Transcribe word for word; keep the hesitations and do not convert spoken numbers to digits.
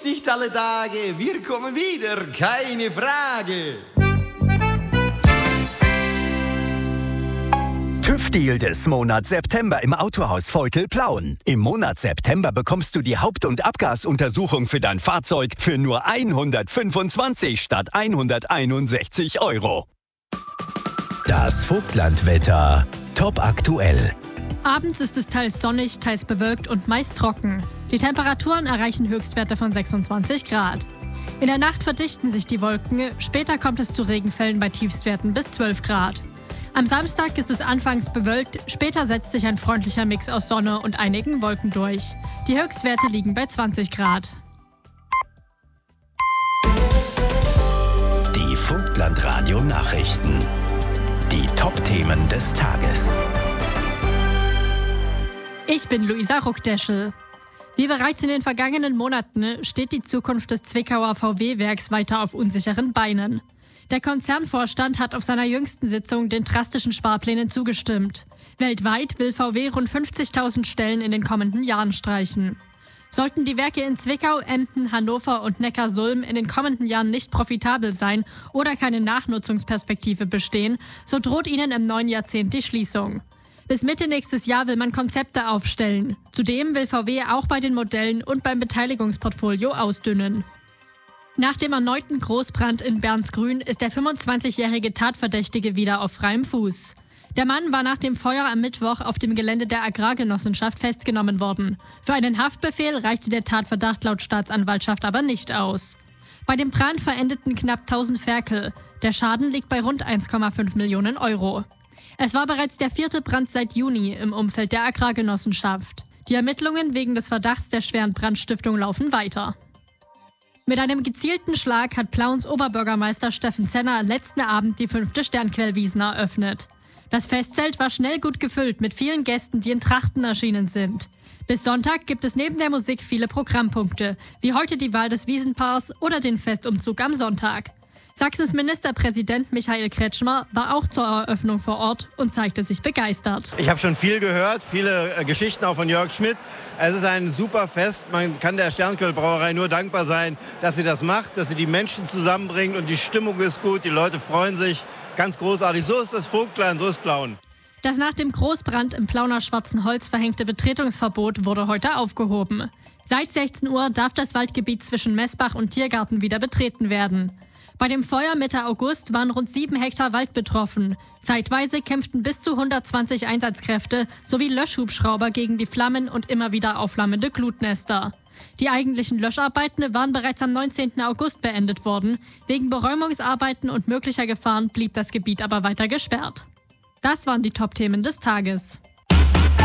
ist nicht alle Tage, wir kommen wieder, keine Frage. TÜV-Deal des Monats September im Autohaus Veutel-Plauen. Im Monat September bekommst du die Haupt- und Abgasuntersuchung für dein Fahrzeug für nur hundertfünfundzwanzig statt hunderteinundsechzig Euro. Das Vogtlandwetter. Top aktuell. Abends ist es teils sonnig, teils bewölkt und meist trocken. Die Temperaturen erreichen Höchstwerte von sechsundzwanzig Grad. In der Nacht verdichten sich die Wolken, später kommt es zu Regenfällen bei Tiefstwerten bis zwölf Grad. Am Samstag ist es anfangs bewölkt, später setzt sich ein freundlicher Mix aus Sonne und einigen Wolken durch. Die Höchstwerte liegen bei zwanzig Grad. Die Vogtlandradio-Nachrichten. Die Top-Themen des Tages. Ich bin Luisa Ruckdeschel. Wie bereits in den vergangenen Monaten steht die Zukunft des Zwickauer V W-Werks weiter auf unsicheren Beinen. Der Konzernvorstand hat auf seiner jüngsten Sitzung den drastischen Sparplänen zugestimmt. Weltweit will V W rund fünfzigtausend Stellen in den kommenden Jahren streichen. Sollten die Werke in Zwickau, Emden, Hannover und Neckarsulm in den kommenden Jahren nicht profitabel sein oder keine Nachnutzungsperspektive bestehen, so droht ihnen im neuen Jahrzehnt die Schließung. Bis Mitte nächstes Jahr will man Konzepte aufstellen. Zudem will V W auch bei den Modellen und beim Beteiligungsportfolio ausdünnen. Nach dem erneuten Großbrand in Bernsgrün ist der fünfundzwanzigjährige Tatverdächtige wieder auf freiem Fuß. Der Mann war nach dem Feuer am Mittwoch auf dem Gelände der Agrargenossenschaft festgenommen worden. Für einen Haftbefehl reichte der Tatverdacht laut Staatsanwaltschaft aber nicht aus. Bei dem Brand verendeten knapp tausend Ferkel. Der Schaden liegt bei rund eins Komma fünf Millionen Euro. Es war bereits der vierte Brand seit Juni im Umfeld der Agrargenossenschaft. Die Ermittlungen wegen des Verdachts der schweren Brandstiftung laufen weiter. Mit einem gezielten Schlag hat Plauens Oberbürgermeister Steffen Zenner letzten Abend die fünfte Sternquellwiesn eröffnet. Das Festzelt war schnell gut gefüllt mit vielen Gästen, die in Trachten erschienen sind. Bis Sonntag gibt es neben der Musik viele Programmpunkte, wie heute die Wahl des Wiesenpaars oder den Festumzug am Sonntag. Sachsens Ministerpräsident Michael Kretschmer war auch zur Eröffnung vor Ort und zeigte sich begeistert. Ich habe schon viel gehört, viele äh, Geschichten auch von Jörg Schmidt. Es ist ein super Fest. Man kann der Sternquell-Brauerei nur dankbar sein, dass sie das macht, dass sie die Menschen zusammenbringt und die Stimmung ist gut, die Leute freuen sich. Ganz großartig. So ist das Vogtland, so ist Plauen. Das nach dem Großbrand im Plauner Schwarzen Holz verhängte Betretungsverbot wurde heute aufgehoben. Seit sechzehn Uhr darf das Waldgebiet zwischen Messbach und Tiergarten wieder betreten werden. Bei dem Feuer Mitte August waren rund sieben Hektar Wald betroffen. Zeitweise kämpften bis zu hundertzwanzig Einsatzkräfte sowie Löschhubschrauber gegen die Flammen und immer wieder aufflammende Glutnester. Die eigentlichen Löscharbeiten waren bereits am neunzehnten August beendet worden. Wegen Beräumungsarbeiten und möglicher Gefahren blieb das Gebiet aber weiter gesperrt. Das waren die Top-Themen des Tages.